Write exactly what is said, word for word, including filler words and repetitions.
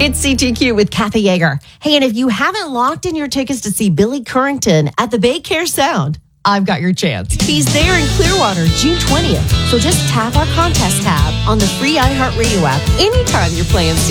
It's C T Q with Kathy Yeager. Hey, and if you haven't locked in your tickets to see Billy Currington at the Baycare Sound, I've got your chance. He's there in Clearwater, June twentieth. So just tap our contest tab on the free iHeartRadio app anytime you're playing C